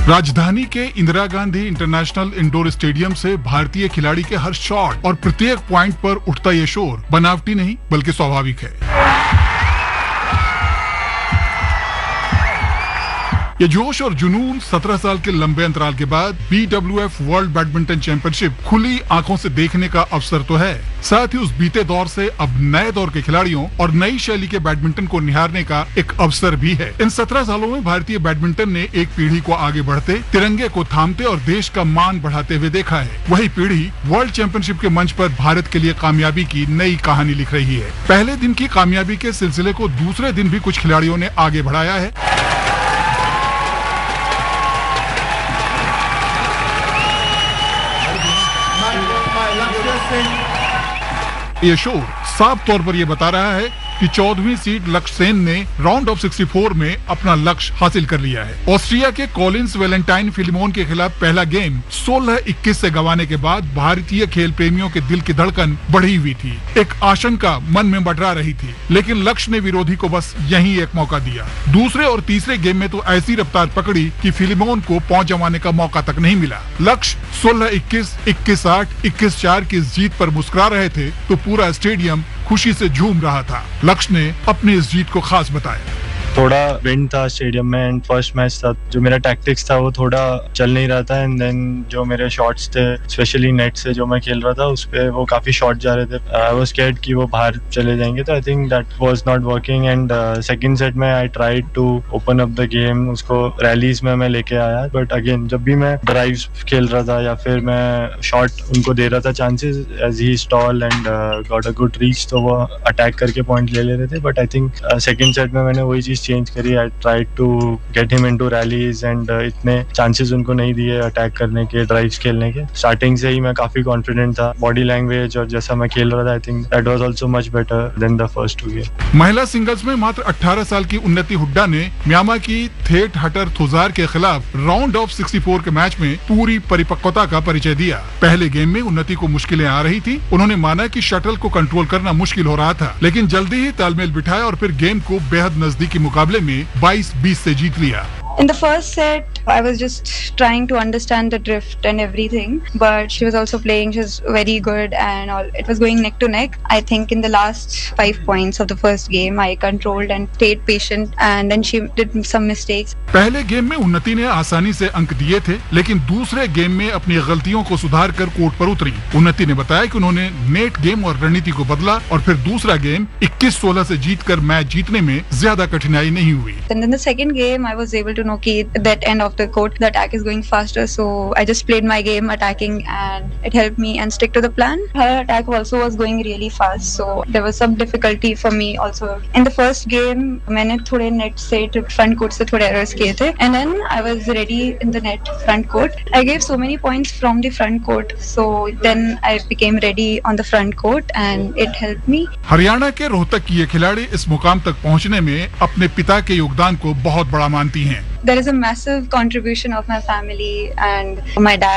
राजधानी के Indira Gandhi international indoor stadium से भारतीय खिलाड़ी के हर शॉट और प्रत्येक पॉइंट पर उठता ये शोर बनावटी नहीं बल्कि स्वाभाविक है। ये जोश और जुनून 17 साल के लंबे अंतराल के बाद BWF वर्ल्ड बैडमिंटन चैंपियनशिप खुली आंखों से देखने का अवसर तो है, साथ ही उस बीते दौर से अब नए दौर के खिलाड़ियों और नई शैली के बैडमिंटन को निहारने का एक अवसर भी है। इन 17 सालों में भारतीय बैडमिंटन ने एक पीढ़ी को आगे बढ़ते, तिरंगे को थामते और देश का मान बढ़ाते हुए देखा है। वही पीढ़ी वर्ल्ड चैंपियनशिप के मंच पर भारत के लिए कामयाबी की नई कहानी लिख रही है। पहले दिन की कामयाबी के सिलसिले को दूसरे दिन भी कुछ खिलाड़ियों ने आगे बढ़ाया है। ये शो साफ तौर पर यह बता रहा है कि 14वीं सीड लक्ष्य सेन ने राउंड ऑफ 64 में अपना लक्ष्य हासिल कर लिया है। ऑस्ट्रिया के कॉलिंस वैलेंटाइन फिलिमोन के खिलाफ पहला गेम 16-21 से गंवाने के बाद भारतीय खेल प्रेमियों के दिल की धड़कन बढ़ी हुई थी। एक आशंका मन में मंडरा रही थी, लेकिन लक्ष्य ने विरोधी को बस यही एक मौका दिया। दूसरे और तीसरे गेम में तो ऐसी रफ्तार पकड़ी कि फिलिमोन को पहुंच जमाने का मौका तक नहीं मिला। लक्ष्य 16-21, 21-8, 21-4 की इस जीत पर मुस्कुरा रहे थे तो पूरा स्टेडियम खुशी से झूम रहा था। लक्ष्य ने अपनी इस जीत को खास बताया। थोड़ा विंड था स्टेडियम में एंड फर्स्ट मैच था, जो मेरा टैक्टिक्स था वो थोड़ा चल नहीं रहा था एंड देन जो मेरे शॉट्स थे स्पेशली नेट से जो मैं खेल रहा था उस पे वो काफी शॉट जा रहे थे। आई वाज स्कैर्ड कि वो बाहर चले जाएंगे, तो I think that was not working and second set में I tried to open up the game, उसको रैलीज में मैं लेके आया। बट अगेन जब भी मैं ड्राइव्स खेल रहा था या फिर मैं शॉट उनको दे रहा था chances, as he stall and got a good reach, तो वो अटैक करके पॉइंट ले रहे थे। But I think second set में मैंने वही चीज चेंज करी। I tried to get him into rallies and इतने चांसेस उनको नहीं दिए अटैक करने के, ड्राइव्स खेलने के। स्टार्टिंग से ही मैं काफी कॉन्फिडेंट था। बॉडी लैंग्वेज और जैसा मैं खेल रहा था, I think that was also much better than the first to game. महिला सिंगल्स में मात्र 18 साल की उन्नति हुड्डा ने म्यांमार की थेट हटर थोजार के खिलाफ राउंड ऑफ 64 के मैच में पूरी परिपक्वता का परिचय दिया। पहले गेम में उन्नति को मुश्किलें आ रही थी। उन्होंने माना कि शटल को कंट्रोल करना मुश्किल हो रहा था, लेकिन जल्दी ही तालमेल बिठाया और फिर गेम को बेहद नजदीकी मुकाबले में 22-20 से जीत लिया। In the first set, I was just trying to understand the drift and everything, but she was also playing. She was very good, and all. It was going neck to neck. I think in the last 5 points of the first game, I controlled and stayed patient, and then she did some mistakes. पहले game में उन्नति ने आसानी से अंक दिए थे, लेकिन दूसरे गेम में अपनी गलतियों को सुधार कर कोर्ट पर उतरी। उन्नति ने बताया कि उन्होंने नेट गेम और रणनीति को बदला और फिर दूसरा गेम 21-16 से जीतकर मैच जीतने में ज्यादा कठिनाई नहीं हुई। And in the second game, I was able to know that that end of the court, the attack is going faster, so I just played my game attacking, and it helped me and stick to the plan. Her attack also was going really fast, so there was some difficulty for me also. In the first game, मैंने थोड़े net से front court से थोड़े errors किए थे, and then I was ready in the net front court. I gave so many points from the front court, so then I became ready on the front court, and it helped me. Haryana के रोहतक की ये खिलाड़ी इस मुकाम तक पहुंचने में अपने पिता के योगदान को बहुत बड़ा मानती हैं। There is a massive contribution of my family and my dad.